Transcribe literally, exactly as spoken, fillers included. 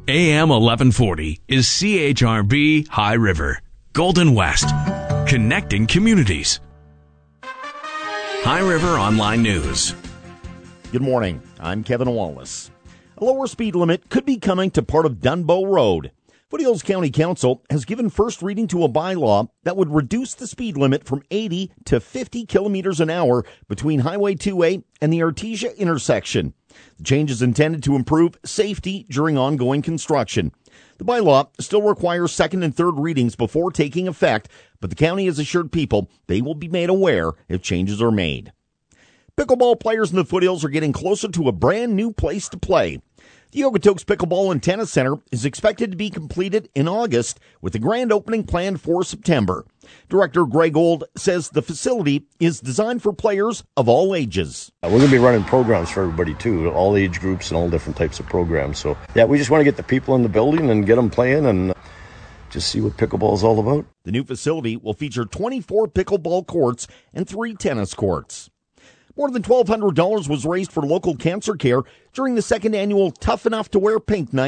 A M eleven forty is C H R B High River, Golden West, connecting communities. High River Online News. Good morning. I'm Kevin Wallace. A lower speed limit could be coming to part of Dunbow Road. Foothills County Council has given first reading to a bylaw that would reduce the speed limit from eighty to fifty kilometers an hour between Highway two A and the Artesia intersection. The change is intended to improve safety during ongoing construction. The bylaw still requires second and third readings before taking effect, but the county has assured people they will be made aware if changes are made. Pickleball players in the Foothills are getting closer to a brand new place to play. The Okotoks Pickleball and Tennis Center is expected to be completed in August, with the grand opening planned for September. Director Greg Old says the facility is designed for players of all ages. We're going to be running programs for everybody too, all age groups and all different types of programs. So yeah, we just want to get the people in the building and get them playing and just see what pickleball is all about. The new facility will feature twenty-four pickleball courts and three tennis courts. More than twelve hundred dollars was raised for local cancer care during the second annual Tough Enough to Wear Pink Night